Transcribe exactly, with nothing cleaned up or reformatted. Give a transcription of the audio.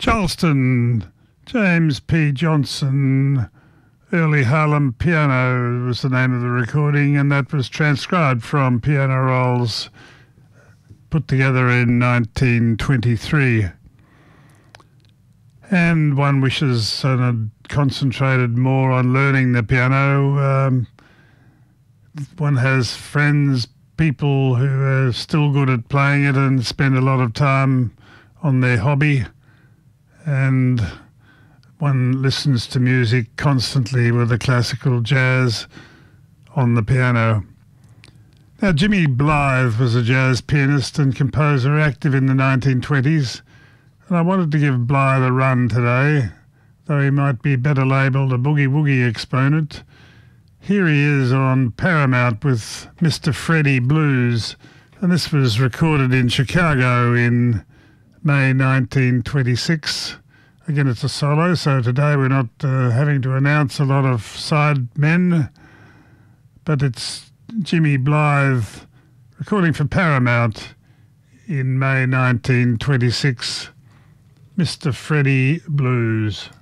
Charleston, James P. Johnson, Early Harlem Piano was the name of the recording, and that was transcribed from piano rolls put together in nineteen twenty-three. And one wishes and had concentrated more on learning the piano. Um, one has friends, people who are still good at playing it and spend a lot of time on their hobby. And one listens to music constantly with the classical jazz on the piano. Now, Jimmy Blythe was a jazz pianist and composer active in the nineteen twenties, and I wanted to give Blythe a run today, though he might be better labelled a boogie-woogie exponent. Here he is on Paramount with Mister Freddie Blues, and this was recorded in Chicago in May nineteen twenty-six. Again, it's a solo, so today we're not uh, having to announce a lot of side men, but it's Jimmy Blythe recording for Paramount in May nineteen twenty-six, Mister Freddie Blues.